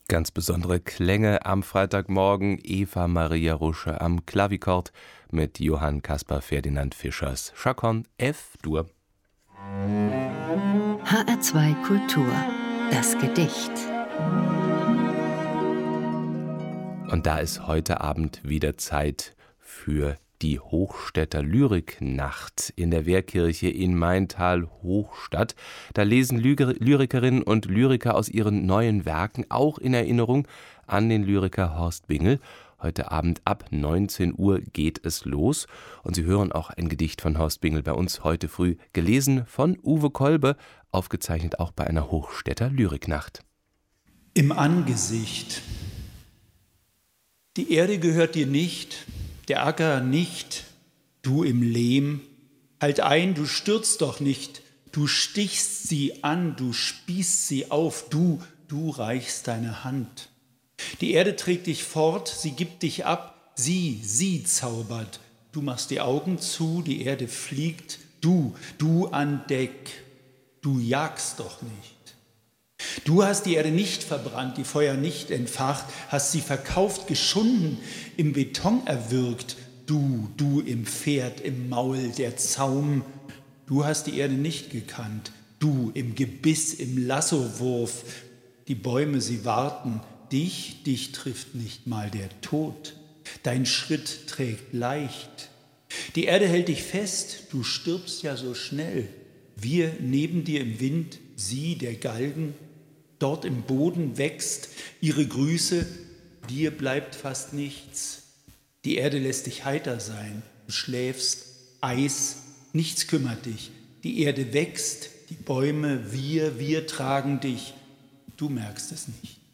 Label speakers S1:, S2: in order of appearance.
S1: Ganz besondere Klänge am Freitagmorgen. Eva Maria Rusche am Klavikord mit Johann Caspar Ferdinand Fischers Chaconne F-Dur.
S2: HR2 Kultur. Das Gedicht.
S1: Und da ist heute Abend wieder Zeit für die Hochstädter Lyriknacht in der Wehrkirche in Maintal-Hochstadt. Da lesen Lyrikerinnen und Lyriker aus ihren neuen Werken, auch in Erinnerung an den Lyriker Horst Bingel. Heute Abend ab 19 Uhr geht es los. Und Sie hören auch ein Gedicht von Horst Bingel bei uns heute früh, gelesen von Uwe Kolbe, aufgezeichnet auch bei einer Hochstädter Lyriknacht.
S3: Im Angesicht. Die Erde gehört dir nicht, der Acker nicht, du im Lehm. Halt ein, du stürzt doch nicht, du stichst sie an, du spießt sie auf, du reichst deine Hand. Die Erde trägt dich fort, sie gibt dich ab, sie zaubert. Du machst die Augen zu, die Erde fliegt, du an Deck, du jagst doch nicht. Du hast die Erde nicht verbrannt, die Feuer nicht entfacht, hast sie verkauft, geschunden, im Beton erwürgt. Du im Pferd, im Maul, der Zaum. Du hast die Erde nicht gekannt, du im Gebiss, im Lassowurf. Die Bäume, sie warten, dich trifft nicht mal der Tod. Dein Schritt trägt leicht. Die Erde hält dich fest, du stirbst ja so schnell. Wir neben dir im Wind, sie, der Galgen. Dort im Boden wächst ihre Grüße, dir bleibt fast nichts. Die Erde lässt dich heiter sein, du schläfst, Eis, nichts kümmert dich. Die Erde wächst, die Bäume, wir tragen dich, du merkst es nicht.